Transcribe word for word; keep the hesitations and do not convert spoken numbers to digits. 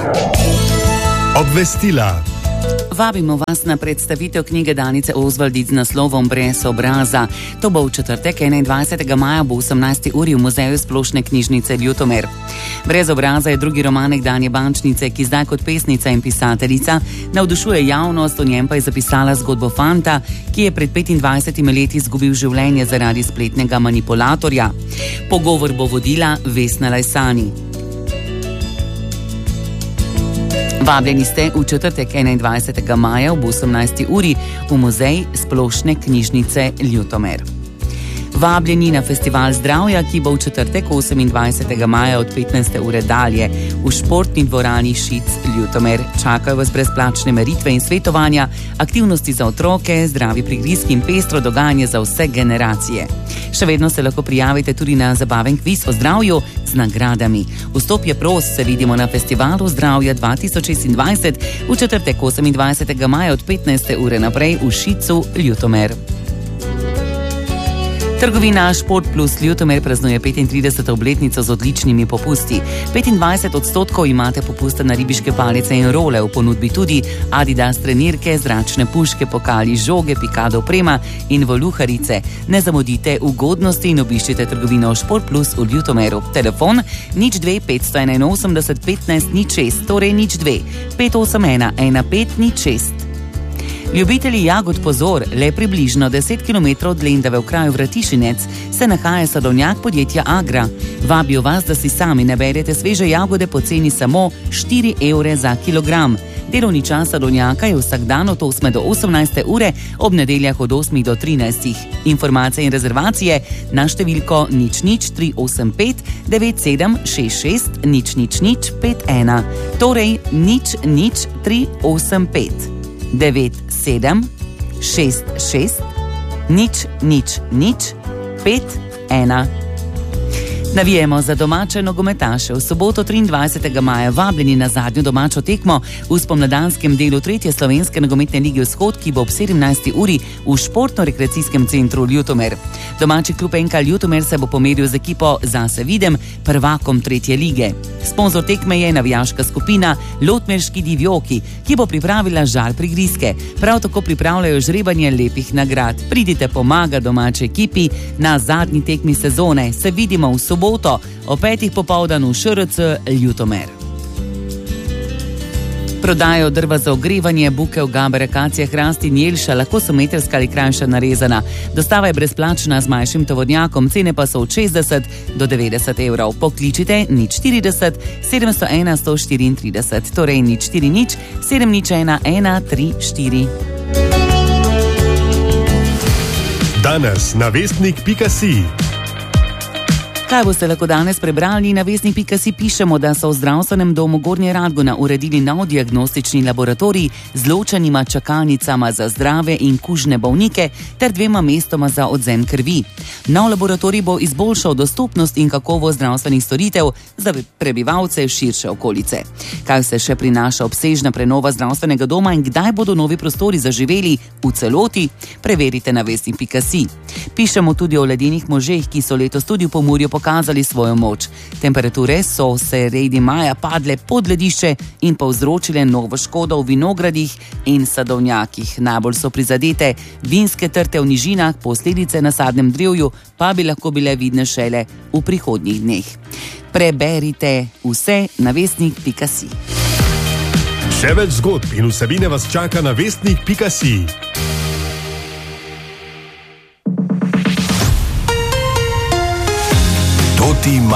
Obvestila. Vabimo vas na predstavitev knjige Danice Osvaldic z naslovom Brez obraza. To bo v četrtek, enaindvajsetega maja ob osemnajsti uri v Muzeju splošne knjižnice Ljutomer. Brez obraza je drugi roman nekdanje bančnice, ki zdaj kot pesnica in pisateljica navdušuje javnost, v njem pa je zapisala zgodbo fanta, ki je pred petindvajsetimi leti izgubil življenje zaradi spletnega manipulatorja. Pogovor bo vodila Vesna Lajsani. Vabljeni ste v četrtek enaindvajsetega maja ob osemnajsti uri v Muzej splošne knjižnice Ljutomer. Vabljeni na festival zdravja, ki bo v četrtek osemindvajsetega maja od petnajste ure dalje v športni dvorani Šic Ljutomer. Čakajo vas brezplačne meritve in svetovanja, aktivnosti za otroke, zdravi prigrizki in pestro dogajanje za vse generacije. Še vedno se lahko prijavite tudi na zabaven kviz o zdravju z nagradami. Vstop je prost, se vidimo na festivalu zdravja dva tisoč šestindvajset v četrtek osemindvajsetega maja od petnajste ure naprej v Šicu Ljutomer. Trgovina Šport Plus Ljutomer praznuje petintrideseto obletnico z odličnimi popusti. petindvajset odstotkov imate popusta na ribiške palice in role, v ponudbi tudi Adidas trenirke, zračne puške, pokali, žoge, pikado oprema in voluharice. Ne zamudite ugodnosti in obiščite trgovino Šport Plus v Ljutomeru. Telefon nič dve petsto enainosemdeset petnajst nič šest, torej nič dve pet osem ena ena pet nič šest. Ljubitelji jagod pozor, le približno deset kilometrov od Lendave v kraju Vratišinec se nahaja sadovnjak podjetja Agra. Vabijo vas, da si sami naberete sveže jagode po ceni samo štiri evre za kilogram. Delovni čas sadovnjaka je vsak dan od osme do osemnajste ure, ob nedeljah od osmih do trinajstih. Informacije in rezervacije na številko nič nič tri osem pet devet sedem šest šest nič nič nič pet ena, torej nič nič tri osem pet devet sedem šest šest nič nič nič pet ena. Navijemo za domače nogometaše. V soboto triindvajsetega maja vabljeni na zadnjo domačo tekmo v spomladanskem delu tretje slovenske nogometne lige Vzhod, ki bo ob sedemnajsti uri v športno-rekreacijskem centru Ljutomer. Domači klub N K Ljutomer se bo pomeril z ekipo Zase Videm, prvakom tretje lige. Sponzor tekme je navijaška skupina Lotmerški divjoki, ki bo pripravila žar prigrizke. Prav tako pripravljajo žrebanje lepih nagrad. Pridite pomaga domači ekipi na zadnji tekmi sezone. Se vidimo v soboto o petih popoldan v Š R C Ljutomer. Prodajo drva za ogrevanje, bukev, gaber, akacije, hrast in jelša lahko so metrska ali krajša narezana. Dostava je brezplačna z manjšim tovornjakom, cene pa so od šestdeset do devetdeset evrov. Pokličite nič štirideset sedemsto ena sto štiriintrideset, torej nič štiri nič sedem nič ena ena tri štiri. Danes na vestnik pika si. Kaj boste lahko danes prebrali? Na vestnik pika si pišemo, da so v zdravstvenem domu Gornje Radgona uredili nov diagnostični laboratorij z ločenima čakalnicama za zdrave in kužne bolnike ter dvema mestoma za odvzem krvi. Nov laboratorij bo izboljšal dostopnost in kakovost zdravstvenih storitev za prebivalce širše okolice. Kaj se še prinaša obsežna prenova zdravstvenega doma in kdaj bodo novi prostori zaživeli v celoti? Preverite na vestnik pika si. Pišemo tudi o ledenih možeh, ki so letos tudi v Pomurju pokazali svojo moč. Temperature so sredi maja padle pod ledišče in povzročile novo škodo v vinogradih in sadovnjakih. Najbolj so prizadete vinske trte v nižinah, posledice na sadnem drevju pa bi lahko bile vidne šele v prihodnjih dneh. Preberite vse na vestnik pika si. Še več zgodb in vsebine vas čaka na vestnik pika si. To ti